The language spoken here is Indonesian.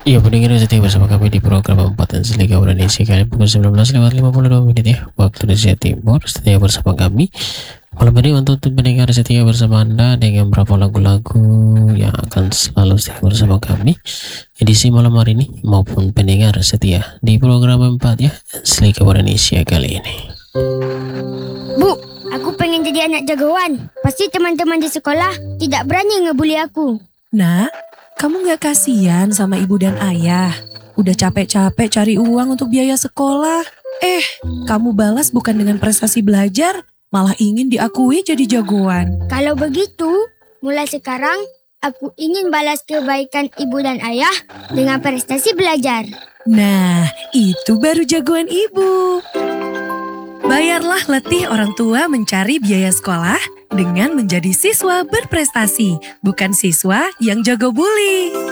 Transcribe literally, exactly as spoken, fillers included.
Iya, pendengar setia bersama kami di program empat dan Liga Indonesia kali pukul sembilan belas lewat lima puluh dua menit ya, waktu Indonesia Timur. Setia bersama kami malam ini untuk pendengar setia bersama Anda dengan beberapa lagu-lagu yang akan selalu setia bersama kami edisi malam hari ini maupun pendengar setia di program empat ya, Liga Indonesia kali ini. Bu, aku pengen jadi anak jagoan. Pasti teman-teman di sekolah tidak berani ngebully aku. Nak, kamu gak kasihan sama ibu dan ayah? Udah capek-capek cari uang untuk biaya sekolah. Eh, kamu balas bukan dengan prestasi belajar, malah ingin diakui jadi jagoan. Kalau begitu, mulai sekarang aku ingin balas kebaikan ibu dan ayah dengan prestasi belajar. Nah, itu baru jagoan ibu. Bayarlah letih orang tua mencari biaya sekolah dengan menjadi siswa berprestasi, bukan siswa yang jago bully.